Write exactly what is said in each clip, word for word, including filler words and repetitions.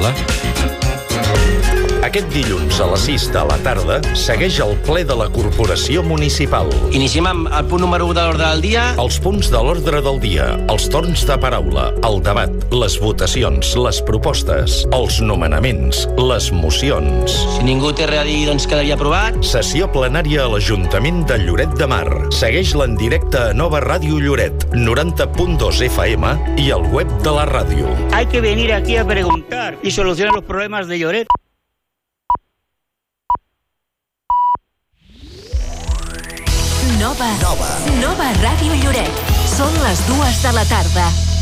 Paraula? Aquest dilluns a les sis de la tarda segueix el ple de la Corporació Municipal. Iniciem amb el punt número u de l'ordre del dia. Els punts de l'ordre del dia, els torns de paraula, el debat, les votacions, les propostes, els nomenaments, les mocions. Si ningú té res a dir, doncs quedaria aprovat. Sessió plenària a l'Ajuntament de Lloret de Mar. Segueix-la en directe a Nova Ràdio Lloret, noranta punt dos F M i al web de la ràdio. Hay que venir aquí a preguntar y solucionar los problemas de Lloret. Nova, Nova. Nova Ràdio Lloret. Són les dues de la tarda.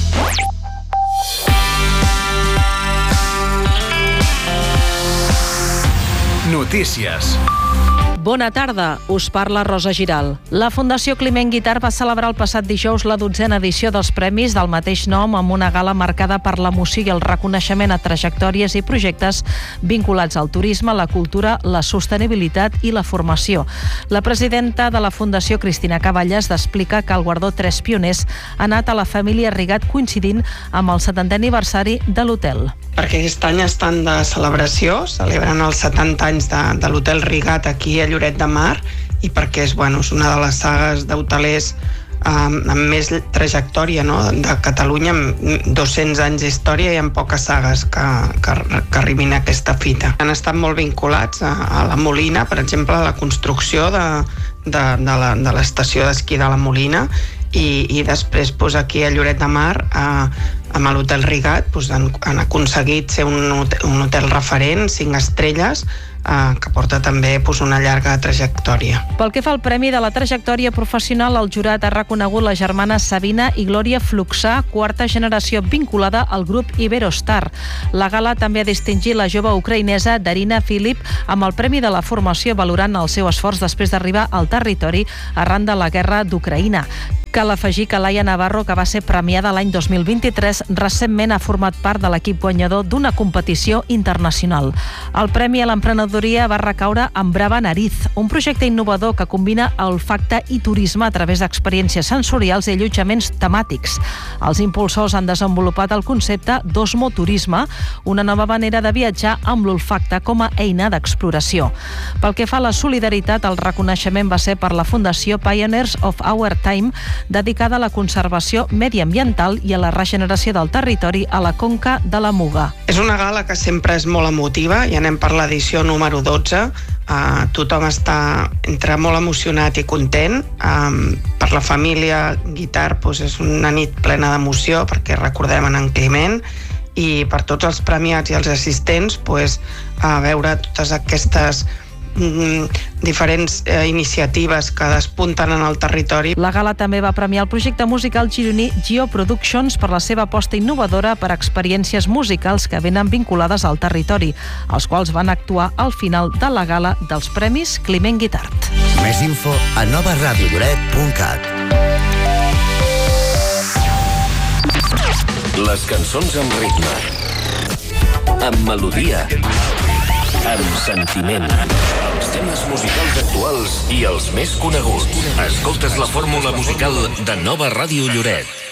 Notícies. Bona tarda, us parla Rosa Giral. La Fundació Climent Guitart va celebrar el passat dijous la dotzena edició dels premis del mateix nom amb una gala marcada per l'emoció i el reconeixement a trajectòries i projectes vinculats al turisme, la cultura, la sostenibilitat i la formació. La presidenta de la Fundació, Cristina Caballes, explica que el guardó Tres Pioners ha anat a la família Rigat coincidint amb el setantè aniversari de l'hotel. Perquè aquest any estan de celebració, celebren els setanta anys de, de l'Hotel Rigat aquí a Lloret de Mar i perquè és, bueno, és una de les sagues d'hotelers um, amb més trajectòria, no?, de Catalunya, amb dos-cents anys d'història i amb poques sagues que, que, que arribin a aquesta fita. Han estat molt vinculats a, a la Molina, per exemple, a la construcció de, de, de, la, de l'estació d'esquí de la Molina i, i després pues, aquí a Lloret de Mar a, amb l'Hotel Rigat pues, han, han aconseguit ser un hotel, un hotel referent, cinc estrelles, eh, que porta també pues, una llarga trajectòria. Pel que fa al Premi de la Trajectòria Professional, el jurat ha reconegut les germanes Sabina i Glòria Fluxà, quarta generació vinculada al grup Iberostar. La gala també ha distingit la jove ucraïnesa Darina Filip amb el Premi de la Formació, valorant el seu esforç després d'arribar al territori arran de la guerra d'Ucraïna. Cal afegir que Laia Navarro, que va ser premiada l'any dos mil vint-i-tres, recentment ha format part de l'equip guanyador d'una competició internacional. El Premi a l'Emprenedoria va recaure en Brava Nariz, un projecte innovador que combina olfacte i turisme a través d'experiències sensorials i allotjaments temàtics. Els impulsors han desenvolupat el concepte d'osmoturisme, una nova manera de viatjar amb l'olfacte com a eina d'exploració. Pel que fa a la solidaritat, el reconeixement va ser per la Fundació Pioneers of Our Time, dedicada a la conservació mediambiental i a la regeneració del territori a la conca de la Muga. És una gala que sempre és molt emotiva i anem per l'edició número dotze. Uh, tothom està entre molt emocionat i content. Um, per la família Guitart pues, és una nit plena d'emoció perquè recordem en Climent i per tots els premiats i els assistents pues, a veure totes aquestes diferents eh, iniciatives que despunten en el territori. La gala també va premiar el projecte musical gironí Geo Productions per la seva aposta innovadora per experiències musicals que venen vinculades al territori, els quals van actuar al final de la gala dels Premis Climent Guitart. Més info a nova ràdio lloret punt cat. Les cançons amb ritme, amb melodia, amb sentiment. Els temes musicals actuals i els més coneguts. Escoltes la fórmula musical de Nova Ràdio Lloret.